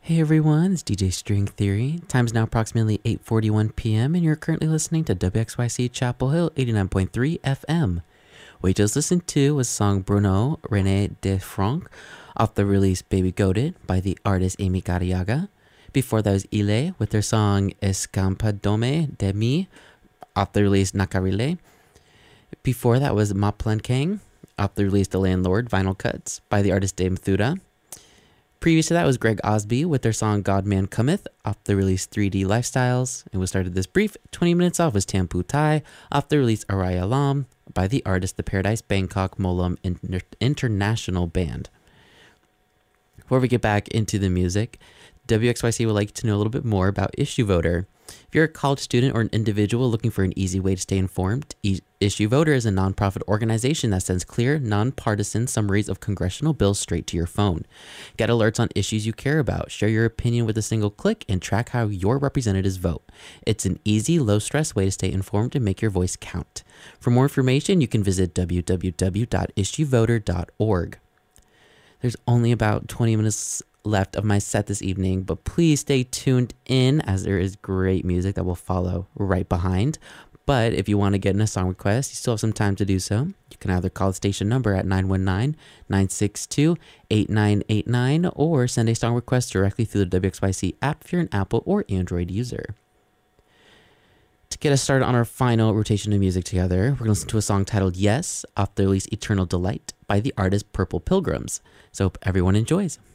Hey everyone, it's DJ String Theory. Time's now approximately 8:41 p.m. and you're currently listening to WXYC Chapel Hill 89.3 FM. What you just listened to was song Bruno René de Franck off the release Baby Goated by the artist Amy Gariaga. Before that was Ile with their song Escampadome de Mi off the release Nakarile. Before that was Maplan off the release The Landlord Vinyl Cuts by the artist Dame Thuda. Previous to that was Greg Osby with their song God Man Cometh off the release 3D Lifestyles. And we started this brief 20 minutes off was Tampu Tai off the release Araya Lam by the artist the Paradise Bangkok Molam International Band. Before we get back into the music, WXYC would like to know a little bit more about Issue Voter. If you're a college student or an individual looking for an easy way to stay informed, Issue Voter is a nonprofit organization that sends clear, nonpartisan summaries of congressional bills straight to your phone. Get alerts on issues you care about, share your opinion with a single click, and track how your representatives vote. It's an easy, low-stress way to stay informed and make your voice count. For more information, you can visit www.issuevoter.org. There's only about 20 minutes left of my set this evening, but please stay tuned in as there is great music that will follow right behind. But if you want to get in a song request, you still have some time to do so. You can either call the station number at 919-962-8989 or send a song request directly through the WXYC app if you're an Apple or Android user. To get us started on our final rotation of music together, we're going to listen to a song titled Yes off the release Eternal Delight by the artist Purple Pilgrims. So hope everyone enjoys.